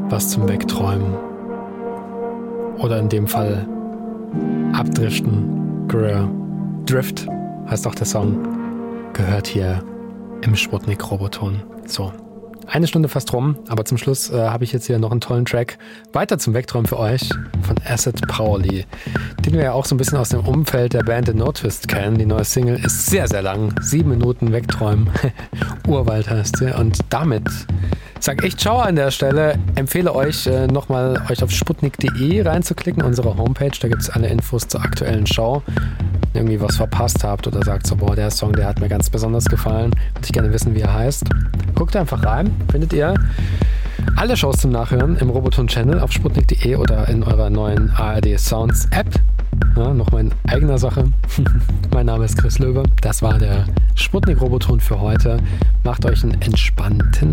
was zum Wegträumen oder in dem Fall Abdriften, Drift heißt auch der Song, gehört hier im Sputnik Roboton. So, 1 Stunde fast rum, aber zum Schluss habe ich jetzt hier noch einen tollen Track weiter zum Wegträumen für euch von Acid Pauli, den wir ja auch so ein bisschen aus dem Umfeld der Band The No Twist kennen. Die neue Single ist sehr, sehr lang, 7 Minuten Wegträumen, Urwald heißt sie, und damit sage ich ciao an der Stelle, empfehle euch nochmal euch auf sputnik.de reinzuklicken, unsere Homepage, da gibt es alle Infos zur aktuellen Show. Irgendwie was verpasst habt oder sagt so, boah, der Song, der hat mir ganz besonders gefallen, würde ich gerne wissen, wie er heißt. Guckt einfach rein, findet ihr alle Shows zum Nachhören im Roboton-Channel auf sputnik.de oder in eurer neuen ARD Sounds App. Ja, nochmal in eigener Sache. Mein Name ist Chris Löwe, das war der Sputnik Roboton für heute. Macht euch einen entspannten